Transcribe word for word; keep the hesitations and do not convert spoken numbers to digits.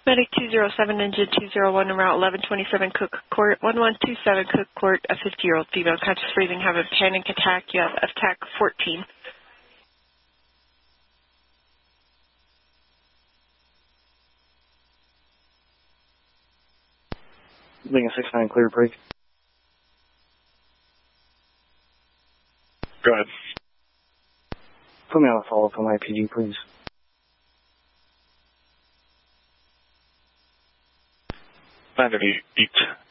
Medic two zero seven, engine two zero one, route eleven twenty-seven Cook Court, one one two seven Cook Court, a fifty-year-old female conscious breathing, have a panic attack. You have attack fourteen. Lincoln six nine, clear break. Go ahead. Put me on a follow-up on my I P D, please. nine eight.